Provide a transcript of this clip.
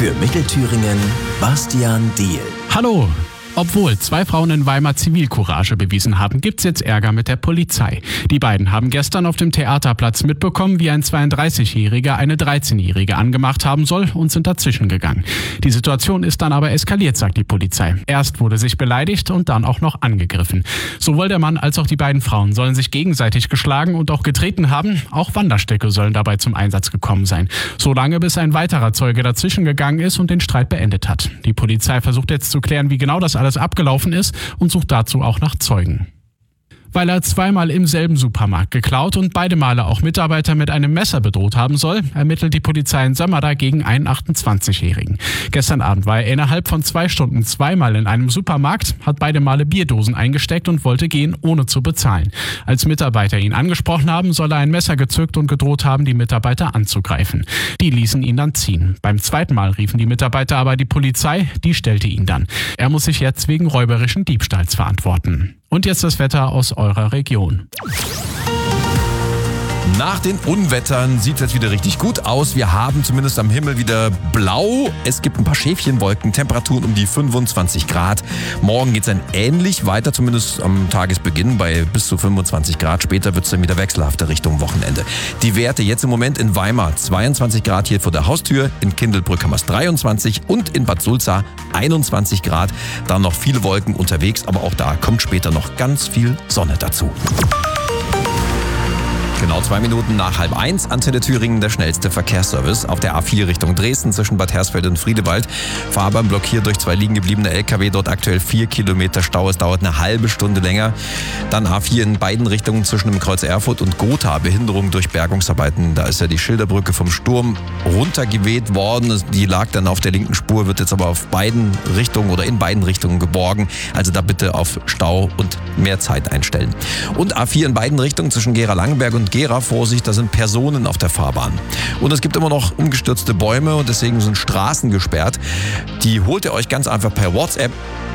Für Mittelthüringen Bastian Diehl. Hallo! Obwohl 2 Frauen in Weimar Zivilcourage bewiesen haben, gibt's jetzt Ärger mit der Polizei. Die beiden haben gestern auf dem Theaterplatz mitbekommen, wie ein 32-Jähriger eine 13-Jährige angemacht haben soll und sind dazwischen gegangen. Die Situation ist dann aber eskaliert, sagt die Polizei. Erst wurde sich beleidigt und dann auch noch angegriffen. Sowohl der Mann als auch die beiden Frauen sollen sich gegenseitig geschlagen und auch getreten haben. Auch Wanderstöcke sollen dabei zum Einsatz gekommen sein. Solange bis ein weiterer Zeuge dazwischen gegangen ist und den Streit beendet hat. Die Polizei versucht jetzt zu klären, wie genau das alles abgelaufen ist und sucht dazu auch nach Zeugen. Weil er 2-mal im selben Supermarkt geklaut und beide Male auch Mitarbeiter mit einem Messer bedroht haben soll, ermittelt die Polizei in Sömmerda gegen einen 28-Jährigen. Gestern Abend war er innerhalb von 2 Stunden 2-mal in einem Supermarkt, hat beide Male Bierdosen eingesteckt und wollte gehen, ohne zu bezahlen. Als Mitarbeiter ihn angesprochen haben, soll er ein Messer gezückt und gedroht haben, die Mitarbeiter anzugreifen. Die ließen ihn dann ziehen. Beim 2. Mal riefen die Mitarbeiter aber die Polizei, die stellte ihn dann. Er muss sich jetzt wegen räuberischen Diebstahls verantworten. Und jetzt das Wetter aus eurer Region. Nach den Unwettern sieht es jetzt wieder richtig gut aus. Wir haben zumindest am Himmel wieder blau. Es gibt ein paar Schäfchenwolken, Temperaturen um die 25 Grad. Morgen geht es dann ähnlich weiter, zumindest am Tagesbeginn bei bis zu 25 Grad. Später wird es dann wieder wechselhafter Richtung Wochenende. Die Werte jetzt im Moment in Weimar 22 Grad hier vor der Haustür. In Kindelbrück haben wir es 23 und in Bad Sulza 21 Grad. Dann noch viele Wolken unterwegs, aber auch da kommt später noch ganz viel Sonne dazu. Genau 2 Minuten nach 12:30, Antenne Thüringen, der schnellste Verkehrsservice. Auf der A4 Richtung Dresden zwischen Bad Hersfeld und Friedewald. Fahrbahn blockiert durch 2 liegen gebliebene LKW, dort aktuell 4 Kilometer Stau. Es dauert eine halbe Stunde länger. Dann A4 in beiden Richtungen zwischen dem Kreuz Erfurt und Gotha. Behinderung durch Bergungsarbeiten. Da ist ja die Schilderbrücke vom Sturm runtergeweht worden. Die lag dann auf der linken Spur, wird jetzt aber auf beiden Richtungen oder in beiden Richtungen geborgen. Also da bitte auf Stau und mehr Zeit einstellen. Und A4 in beiden Richtungen zwischen Gera-Langenberg und Gera, Vorsicht, da sind Personen auf der Fahrbahn. Und es gibt immer noch umgestürzte Bäume und deswegen sind Straßen gesperrt. Die holt ihr euch ganz einfach per WhatsApp